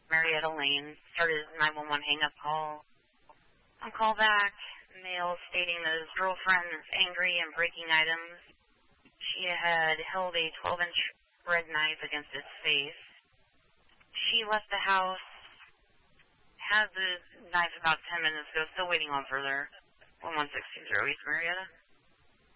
Marietta Lane. Started a 911 hang-up call. On call back, male stating that his girlfriend is angry and breaking items. She had held a 12-inch red knife against his face. She left the house, had the knife about 10 minutes ago, still waiting on further. 11620 East Marietta.